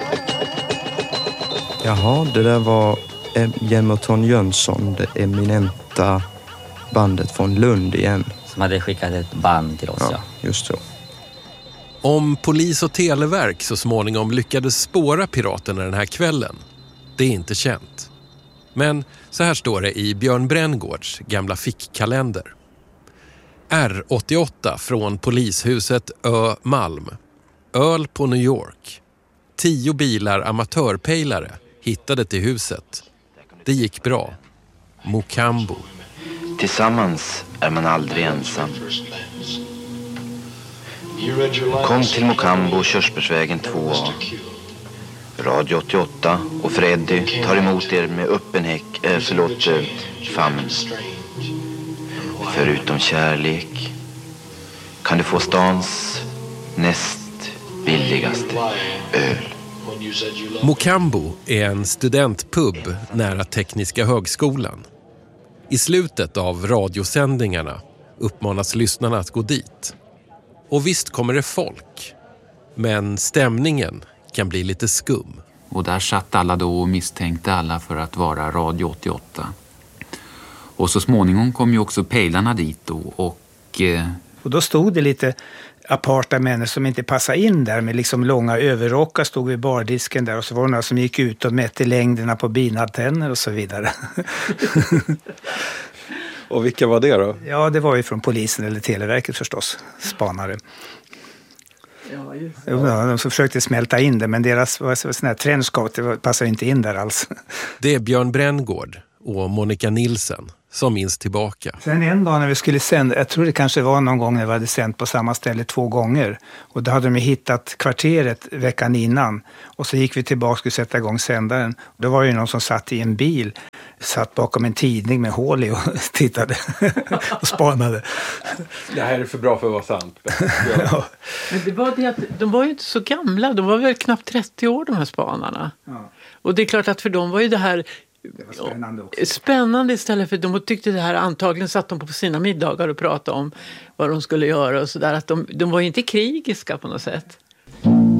Jaha, det där var Jämmerton Jönsson, det eminenta bandet från Lund igen. Som hade skickat ett band till oss, ja. Just så. Om polis och televerk så småningom lyckades spåra piraterna den här kvällen, det är inte känt. Men så här står det i Björn Bränngårds gamla fickkalender. R88 från polishuset Ö Malm. Öl på New York. 10 bilar amatörpejlare hittade till huset. Det gick bra. Mokambo. Tillsammans är man aldrig ensam. Kom till Mokambo, Körsbärsvägen 2A. Radio 88 och Freddy tar emot er med öppen famn. Förutom kärlek kan du få stans näst billigaste öl. Mokambo är en studentpub nära Tekniska högskolan. I slutet av radiosändningarna uppmanas lyssnarna att gå dit. Och visst kommer det folk. Men stämningen kan bli lite skum. Och där satt alla då och misstänkte alla för att vara Radio 88. Och så småningom kom ju också pejlarna dit då och då stod det lite aparta människor som inte passade in där med liksom långa överrockar, stod vid bardisken där och så var det några som gick ut och mätte längderna på binantenner och så vidare. Och vilka var det då? Ja, det var ju från polisen eller televerket förstås, spanare. Ja, just det. Ja, de försökte smälta in det, men deras sån här trenchcoat, det passar inte in där alls. Det är Björn Bränngård och Monica Nilsen som minns tillbaka. Sen en dag när vi skulle sända, jag tror det kanske var någon gång när vi hade sänt på samma ställe 2 gånger. Och då hade de hittat kvarteret veckan innan. Och så gick vi tillbaka och skulle sätta igång sändaren. Då var det ju någon som satt i en bil, satt bakom en tidning med hål i och tittade och spanade. Det här är för bra för att vara sant. Ja. Men det var det att de var ju inte så gamla, de var väl knappt 30 år de här spanarna. Ja. Och det är klart att för dem var ju det här spännande istället för de tyckte det här, antagligen satt de på sina middagar och pratade om vad de skulle göra och sådär, att de var ju inte krigiska på något sätt.